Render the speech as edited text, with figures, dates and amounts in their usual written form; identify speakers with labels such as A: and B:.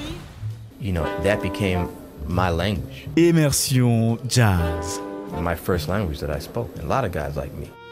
A: You know, that became my language.
B: Immersion Jazz.
A: My first language that I spoke. And a lot of guys like me.